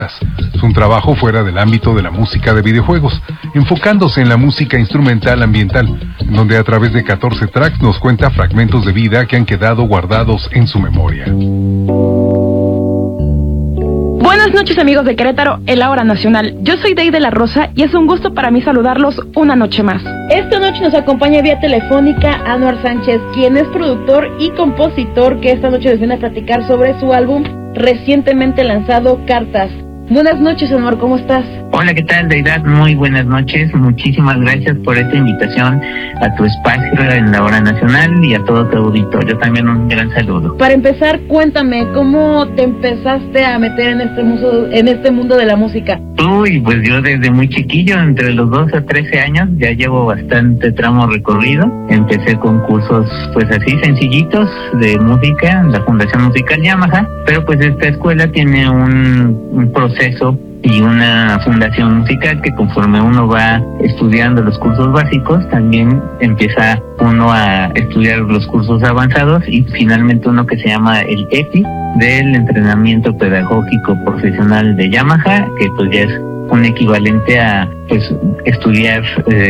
Es un trabajo fuera del ámbito de la música de videojuegos, enfocándose en la música instrumental ambiental, donde a través de 14 tracks nos cuenta fragmentos de vida que han quedado guardados en su memoria. Buenas noches, amigos de Querétaro, en la hora nacional. Yo soy Dey de la Rosa y es un gusto para mí saludarlos una noche más. Esta noche nos acompaña vía telefónica Anuar Sánchez, quien es productor y compositor, que esta noche nos viene a platicar sobre su álbum recientemente lanzado, Cartas. Buenas noches, Anuar, ¿cómo estás? Hola, ¿qué tal, Deidad? Muy buenas noches. Muchísimas gracias por esta invitación a tu espacio en la hora nacional y a todo tu auditorio. También un gran saludo. Para empezar, cuéntame, ¿cómo te empezaste a meter en este mundo de la música? Uy, pues yo desde muy chiquillo, entre los 12 a 13 años, ya llevo bastante tramo recorrido. Empecé con cursos, pues así, sencillitos de música en la Fundación Musical Yamaha, pero pues esta escuela tiene un proceso y una fundación musical que conforme uno va estudiando los cursos básicos, también empieza uno a estudiar los cursos avanzados y finalmente uno que se llama el EPI, del entrenamiento pedagógico profesional de Yamaha, que pues ya es un equivalente a pues estudiar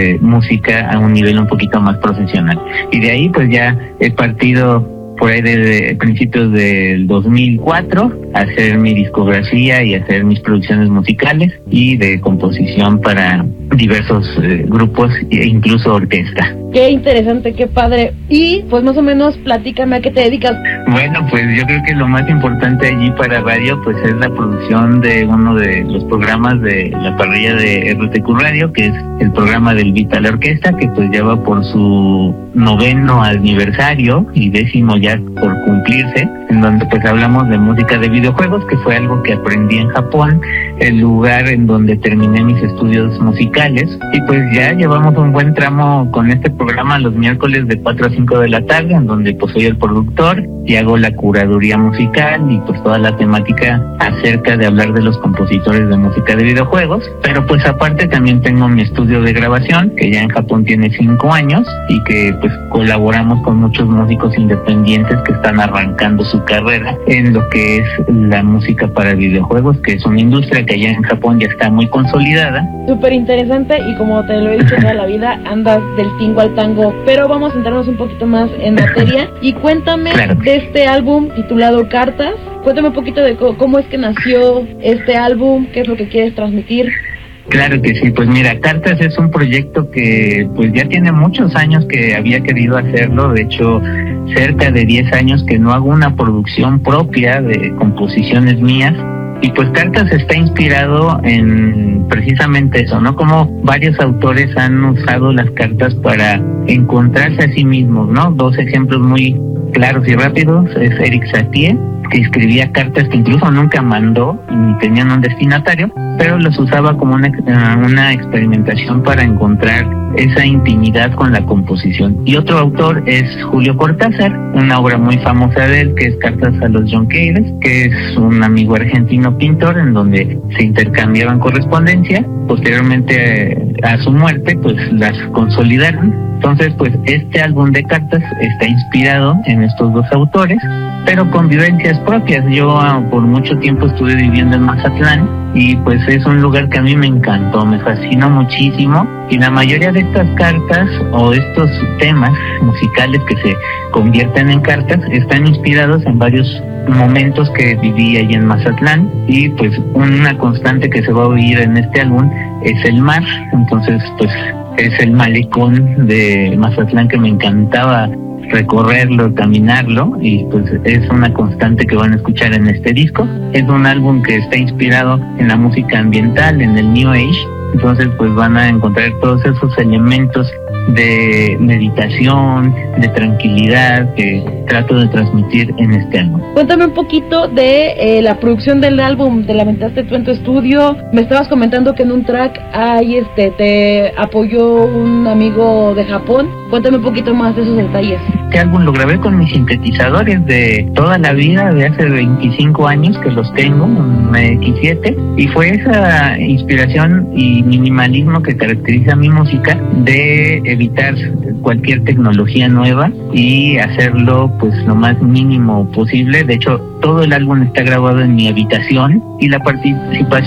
música a un nivel un poquito más profesional. Y de ahí pues ya he partido por ahí desde principios del 2004 a hacer mi discografía y hacer mis producciones musicales y de composición para diversos grupos e incluso orquesta. Qué interesante, qué padre. Y pues más o menos platícame a qué te dedicas. Bueno, pues yo creo que lo más importante allí para radio pues es la producción de uno de los programas de la parrilla de RTQ Radio, que es el programa del Vital Orquesta, que pues lleva por su 9º aniversario y 10º ya por cumplirse, en donde pues hablamos de música de videojuegos, que fue algo que aprendí en Japón, el lugar en donde terminé mis estudios musicales, y pues ya llevamos un buen tramo con este programa los miércoles de 4 a 5 de la tarde, en donde pues soy el productor y hago la curaduría musical y pues toda la temática acerca de hablar de los compositores de música de videojuegos, pero pues aparte también tengo mi estudio de grabación, que ya en Japón tiene 5 años y que pues colaboramos con muchos músicos independientes que están arrancando su carrera en lo que es la música para videojuegos, que es una industria que allá en Japón ya está muy consolidada. Súper interesante, y como te lo he dicho toda la vida, andas del tingo al tango, pero vamos a centrarnos un poquito más en materia y cuéntame de este álbum titulado Cartas. Cuéntame un poquito de cómo es que nació este álbum, qué es lo que quieres transmitir. Claro que sí, pues mira, Cartas es un proyecto que pues ya tiene muchos años que había querido hacerlo, de hecho cerca de 10 años que no hago una producción propia de composiciones mías, y pues Cartas está inspirado en precisamente eso, ¿no? Como varios autores han usado las cartas para encontrarse a sí mismos, ¿no? 2 ejemplos muy claros y rápidos es Eric Satie, que escribía cartas que incluso nunca mandó ni tenían un destinatario, pero los usaba como una experimentación para encontrar esa intimidad con la composición. Y otro autor es Julio Cortázar, una obra muy famosa de él que es Cartas a los Junqueires, que es un amigo argentino pintor en donde se intercambiaban correspondencia. Posteriormente a su muerte pues las consolidaron. Entonces pues este álbum de cartas está inspirado en estos 2 autores, pero con vivencias propias. Yo por mucho tiempo estuve viviendo en Mazatlán y pues es un lugar que a mí me encantó, me fascinó muchísimo, y la mayoría de estas cartas o estos temas musicales que se convierten en cartas están inspirados en varios momentos que viví ahí en Mazatlán, y pues una constante que se va a oír en este álbum es el mar. Entonces pues es el malecón de Mazatlán que me encantaba recorrerlo, caminarlo, y pues es una constante que van a escuchar en este disco. Es un álbum que está inspirado en la música ambiental, en el New Age, entonces pues van a encontrar todos esos elementos de meditación, de tranquilidad que trato de transmitir en este álbum. Cuéntame un poquito de la producción del álbum. Te lamentaste tú en tu estudio, me estabas comentando que en un track te apoyó un amigo de Japón. Cuéntame un poquito más de esos detalles. Este álbum lo grabé con mis sintetizadores de toda la vida, de hace 25 años que los tengo, un X7, y fue esa inspiración y minimalismo que caracteriza mi música, de evitar cualquier tecnología nueva y hacerlo pues lo más mínimo posible. De hecho, todo el álbum está grabado en mi habitación, y la participación